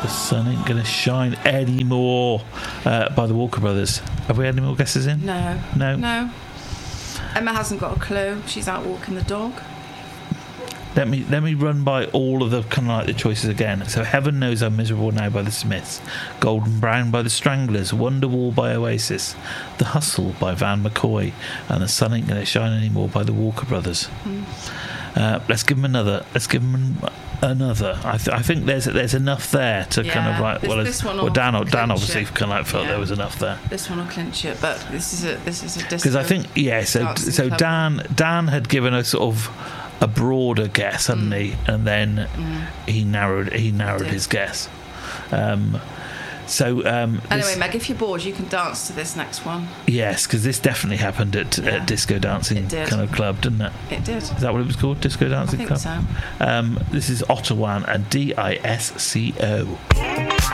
The Sun Ain't Gonna Shine Anymore by the Walker Brothers. Have we had any more guesses in? No. No? Emma hasn't got a clue. She's out walking the dog. Let me run by all of the kind of like the choices again. So Heaven Knows I'm Miserable Now by the Smiths, Golden Brown by the Stranglers, Wonderwall by Oasis, The Hustle by Van McCoy, and The Sun Ain't Gonna Shine Anymore by the Walker Brothers. Let's give them another. I think there's enough there to kind of like. Dan obviously kind of like felt there was enough there. This one will clinch it, but this is a because I think So Dan had given a sort of a broader guess, hadn't he? And then he narrowed his guess. Anyway, Meg, if you're bored, you can dance to this next one. Yes, because this definitely happened at Disco Dancing kind of club, didn't it? It did. Is that what it was called? Disco Dancing Club? I think so. This is Ottawan and DISCO.